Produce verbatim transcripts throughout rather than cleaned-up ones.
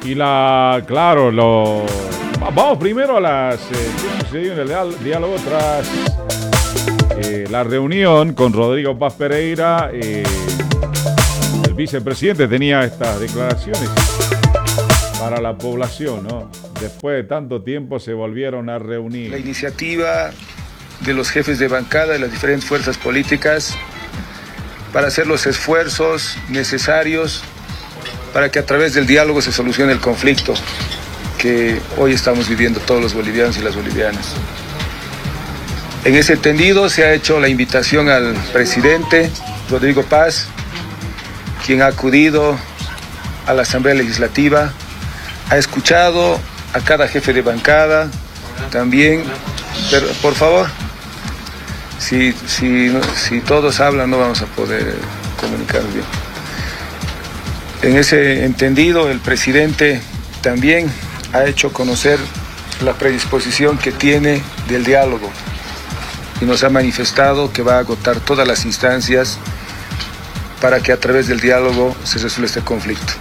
Y la, claro, lo... Vamos primero a las... Eh, ¿qué sucedió en el diálogo tras eh, la reunión con Rodrigo Paz Pereira? Eh, el vicepresidente tenía estas declaraciones para la población, ¿no? Después de tanto tiempo se volvieron a reunir. La iniciativa de los jefes de bancada de las diferentes fuerzas políticas para hacer los esfuerzos necesarios para que a través del diálogo se solucione el conflicto que hoy estamos viviendo todos los bolivianos y las bolivianas. En ese entendido se ha hecho la invitación al presidente Rodrigo Paz, quien ha acudido a la Asamblea Legislativa, ha escuchado a cada jefe de bancada, también, pero, por favor, si, si, si todos hablan no vamos a poder comunicar bien. En ese entendido, el presidente también ha hecho conocer la predisposición que tiene del diálogo y nos ha manifestado que va a agotar todas las instancias para que a través del diálogo se resuelva este conflicto.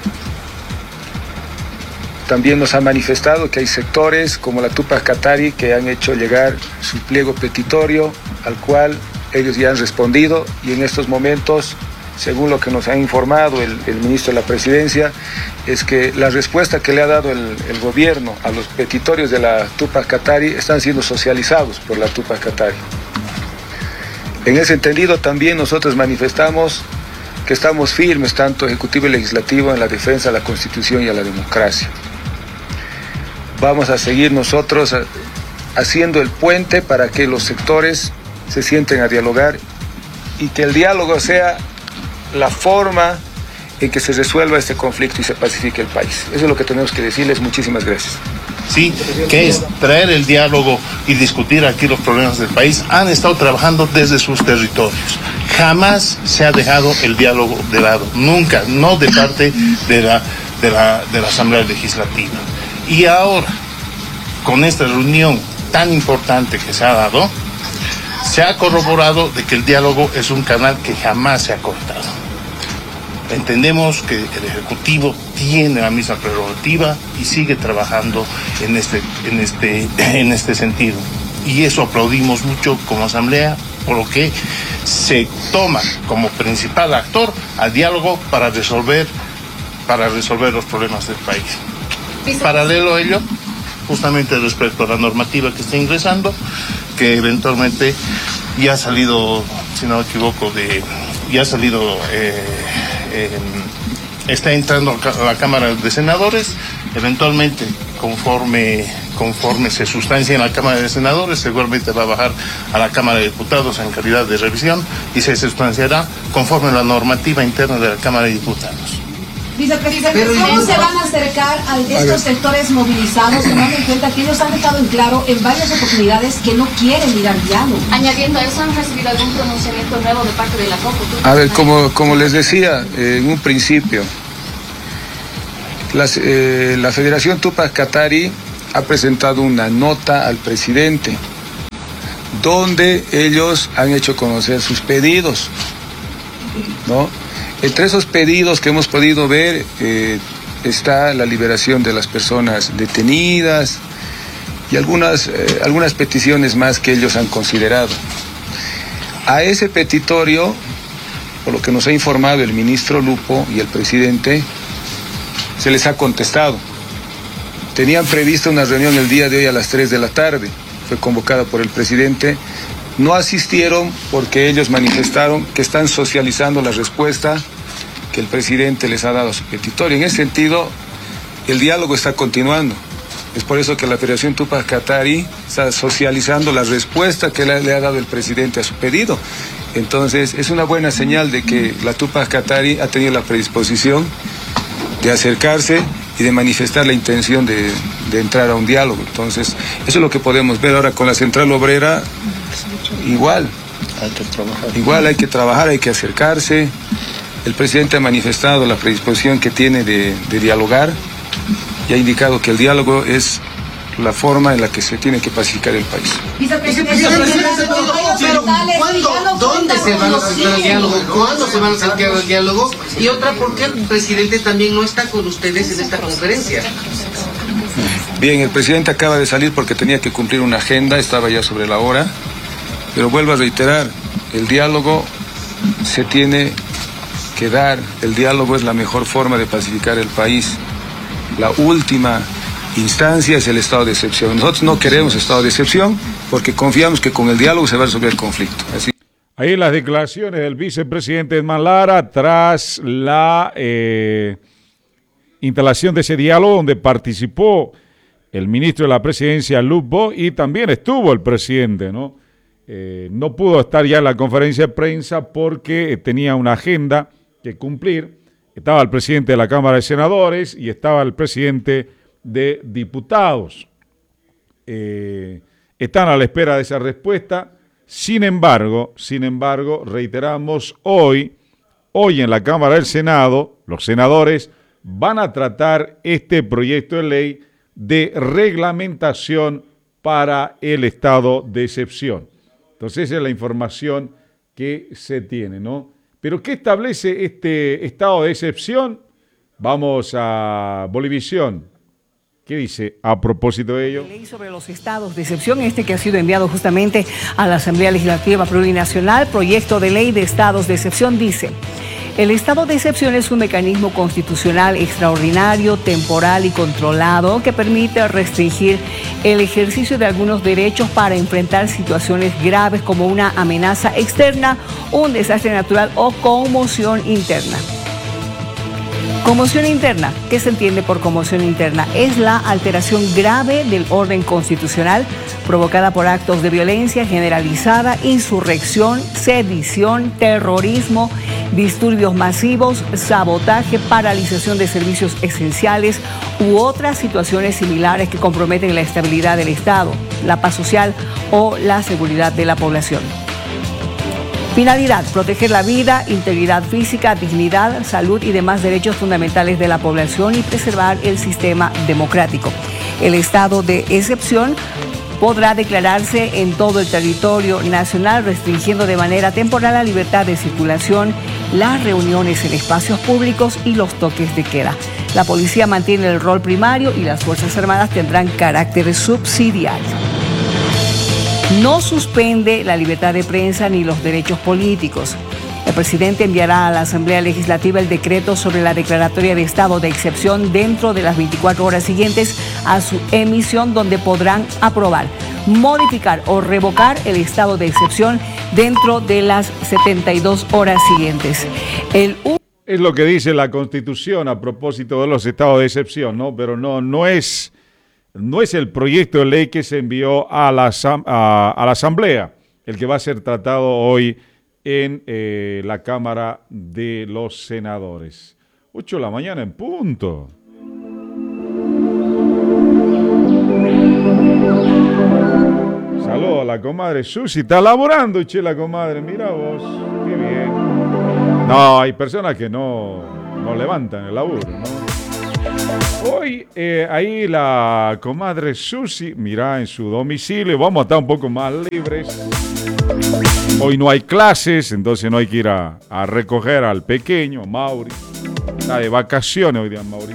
También nos ha manifestado que hay sectores como la Tupac Katari que han hecho llegar su pliego petitorio al cual ellos ya han respondido y en estos momentos, según lo que nos ha informado el, el ministro de la Presidencia, es que la respuesta que le ha dado el, el gobierno a los petitorios de la Tupac Katari están siendo socializados por la Tupac Katari. En ese entendido también nosotros manifestamos que estamos firmes, tanto ejecutivo y legislativo, en la defensa de la Constitución y a la democracia. Vamos a seguir nosotros haciendo el puente para que los sectores se sienten a dialogar y que el diálogo sea la forma en que se resuelva este conflicto y se pacifique el país. Eso es lo que tenemos que decirles. Muchísimas gracias. Sí, que es traer el diálogo y discutir aquí los problemas del país. Han estado trabajando desde sus territorios. Jamás se ha dejado el diálogo de lado. Nunca, no de parte de la, de la, de la Asamblea Legislativa. Y ahora, con esta reunión tan importante que se ha dado, se ha corroborado de que el diálogo es un canal que jamás se ha cortado. Entendemos que el Ejecutivo tiene la misma prerrogativa y sigue trabajando en este, en este, en este sentido. Y eso aplaudimos mucho como Asamblea, por lo que se toma como principal actor al diálogo para resolver, para resolver los problemas del país. Paralelo a ello, justamente respecto a la normativa que está ingresando, que eventualmente ya ha salido, si no me equivoco, de, ya ha salido, eh, eh, está entrando a la Cámara de Senadores, eventualmente conforme, conforme se sustancia en la Cámara de Senadores, seguramente va a bajar a la Cámara de Diputados en calidad de revisión y se sustanciará conforme a la normativa interna de la Cámara de Diputados. Vicepresidente, ¿cómo se van a acercar a estos sectores movilizados, tomando en cuenta que ellos han dejado en claro en varias oportunidades que no quieren ir al diálogo? Añadiendo a eso, ¿han recibido algún pronunciamiento nuevo de parte de la COPU? A ver, como, como les decía eh, en un principio, las, eh, la Federación Tupac Katari ha presentado una nota al presidente donde ellos han hecho conocer sus pedidos, ¿no? Entre esos pedidos que hemos podido ver eh, está la liberación de las personas detenidas y algunas, eh, algunas peticiones más que ellos han considerado. A ese petitorio, por lo que nos ha informado el ministro Lupo y el presidente, se les ha contestado. Tenían prevista una reunión el día de hoy a las tres de la tarde, fue convocada por el presidente. No asistieron porque ellos manifestaron que están socializando la respuesta que el presidente les ha dado a su petitorio. En ese sentido, el diálogo está continuando. Es por eso que la Federación Tupac Katari está socializando la respuesta que le, le ha dado el presidente a su pedido. Entonces, es una buena señal de que la Tupac Katari ha tenido la predisposición de acercarse y de manifestar la intención de, de entrar a un diálogo. Entonces, eso es lo que podemos ver ahora con la Central Obrera. Igual, hay que trabajar. Igual hay que trabajar, hay que acercarse. El presidente ha manifestado la predisposición que tiene de, de dialogar y ha indicado que el diálogo es la forma en la que se tiene que pacificar el país. Vicepresidente, pero ¿cuándo, dónde se van a acercar al diálogo? ¿Cuándo se van a acercar al diálogo? Y otra, ¿por qué el presidente también no está con ustedes en esta conferencia? Bien, el presidente acaba de salir porque tenía que cumplir una agenda, estaba ya sobre la hora, pero vuelvo a reiterar, el diálogo se tiene que dar, el diálogo es la mejor forma de pacificar el país. La última instancia es el estado de excepción. Nosotros no queremos estado de excepción porque confiamos que con el diálogo se va a resolver el conflicto. Así. Ahí las declaraciones del vicepresidente Edman Lara tras la eh, instalación de ese diálogo donde participó el ministro de la presidencia, Lupo, y también estuvo el presidente, ¿no? Eh, no pudo estar ya en la conferencia de prensa porque tenía una agenda que cumplir. Estaba el presidente de la Cámara de Senadores y estaba el presidente de Diputados. Eh, están a la espera de esa respuesta. Sin embargo, sin embargo, reiteramos, hoy, hoy en la Cámara del Senado, los senadores van a tratar este proyecto de ley de reglamentación para el estado de excepción. Entonces, esa es la información que se tiene, ¿no? Pero, ¿qué establece este estado de excepción? Vamos a Bolivisión. ¿Qué dice a propósito de ello? Ley sobre los estados de excepción, este que ha sido enviado justamente a la Asamblea Legislativa Plurinacional, proyecto de ley de estados de excepción, dice: el estado de excepción es un mecanismo constitucional extraordinario, temporal y controlado que permite restringir el ejercicio de algunos derechos para enfrentar situaciones graves como una amenaza externa, un desastre natural o conmoción interna. Conmoción interna. ¿Qué se entiende por conmoción interna? Es la alteración grave del orden constitucional provocada por actos de violencia generalizada, insurrección, sedición, terrorismo, disturbios masivos, sabotaje, paralización de servicios esenciales u otras situaciones similares que comprometen la estabilidad del Estado, la paz social o la seguridad de la población. Finalidad: proteger la vida, integridad física, dignidad, salud y demás derechos fundamentales de la población y preservar el sistema democrático. El estado de excepción podrá declararse en todo el territorio nacional, restringiendo de manera temporal la libertad de circulación, las reuniones en espacios públicos y los toques de queda. La policía mantiene el rol primario y las Fuerzas Armadas tendrán carácter subsidiario. No suspende la libertad de prensa ni los derechos políticos. El presidente enviará a la Asamblea Legislativa el decreto sobre la declaratoria de estado de excepción dentro de las veinticuatro horas siguientes a su emisión, donde podrán aprobar, modificar o revocar el estado de excepción dentro de las setenta y dos horas siguientes. El Es lo que dice la Constitución a propósito de los estados de excepción, ¿no? Pero no, no es... No es el proyecto de ley que se envió a la, a, a la Asamblea, el que va a ser tratado hoy en eh, la Cámara de los Senadores. ocho de la mañana en punto. Saludos a la comadre Susi. Está laborando, che, la comadre. Mira vos, qué bien. No, hay personas que no, no levantan el laburo, ¿no? Hoy eh, ahí la comadre Susi, mirá, en su domicilio, vamos a estar un poco más libres. Hoy no hay clases, entonces no hay que ir a, a recoger al pequeño, Mauri. Está de vacaciones hoy día, Mauri.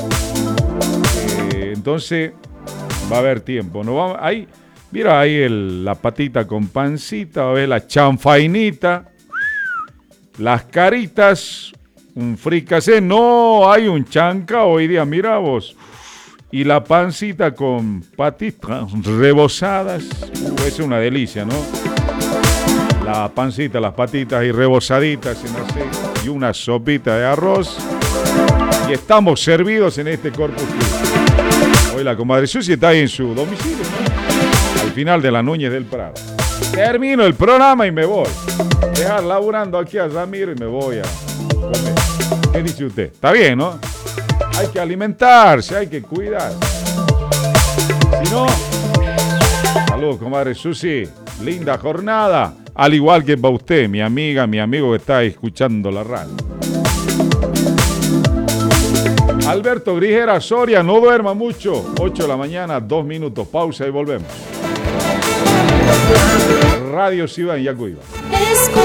Eh, entonces va a haber tiempo. ¿No? Vamos, ahí, mira ahí el, la patita con pancita, va a ver la chanfainita, las caritas. Un fricasé, no, hay un chanca hoy día, mira vos. Y la pancita con patitas rebozadas, uh, es una delicia, ¿no? La pancita, las patitas y rebozaditas en aceite y una sopita de arroz. Y estamos servidos en este Corpus Christi. Hoy la comadre Susi está ahí en su domicilio, ¿no? Al final de la Núñez del Prado. Termino el programa y me voy. Dejar laburando aquí a Ramiro y me voy a... ¿Qué dice usted? Está bien, ¿no? Hay que alimentarse, hay que cuidar. Si no, saludos, comadre Susi. Linda jornada. Al igual que para usted, mi amiga, mi amigo que está escuchando la radio. Alberto Grijera, Soria, no duerma mucho. ocho de la mañana, dos minutos. Pausa y volvemos. Radio Ciudad en Yacuiba.